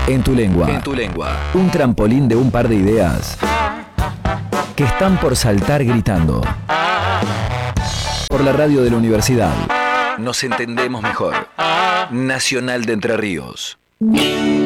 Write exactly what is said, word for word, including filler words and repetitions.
En tu lengua. En tu lengua. Un trampolín de un par de ideas que están por saltar gritando. Por la radio de la universidad. Nos entendemos mejor. Nacional de Entre Ríos.